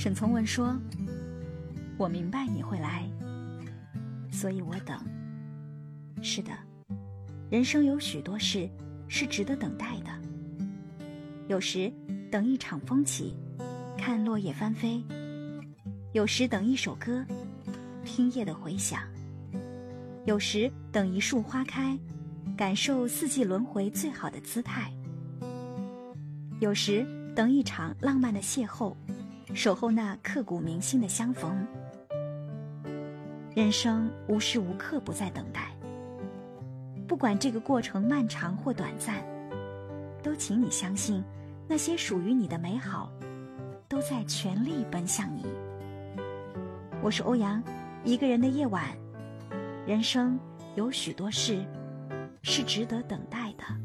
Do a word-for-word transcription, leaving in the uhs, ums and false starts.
沈从文说，我明白你会来，所以我等。是的，人生有许多事是值得等待的。有时等一场风起，看落叶翻飞；有时等一首歌，听夜的回响；有时等一束花开，感受四季轮回最好的姿态；有时等一场浪漫的邂逅，守候那刻骨铭心的相逢。人生无时无刻不在等待，不管这个过程漫长或短暂，都请你相信，那些属于你的美好都在全力奔向你。我是欧阳，一个人的夜晚，人生有许多事是值得等待的。